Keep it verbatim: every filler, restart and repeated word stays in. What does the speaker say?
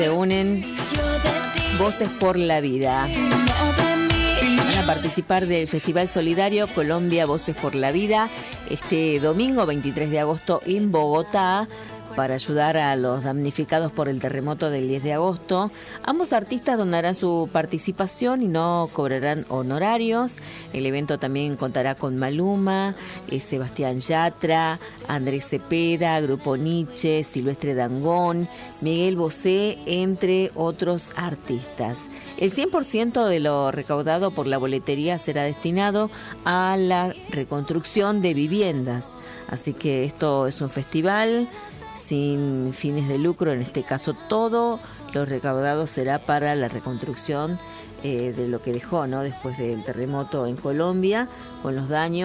Se unen Voces por la Vida. Van a participar del Festival Solidario Colombia Voces por la Vida este domingo veintitrés de agosto en Bogotá, para ayudar a los damnificados por el terremoto del diez de agosto. Ambos artistas donarán su participación y no cobrarán honorarios. El evento también contará con Maluma, eh, Sebastián Yatra, Andrés Cepeda, Grupo Nietzsche, Silvestre Dangond, Miguel Bosé, entre otros artistas. El cien por ciento de lo recaudado por la boletería será destinado a la reconstrucción de viviendas. Así que esto es un festival sin fines de lucro, en este caso todo lo recaudado será para la reconstrucción eh, de lo que dejó, ¿no?, después del terremoto en Colombia, con los daños.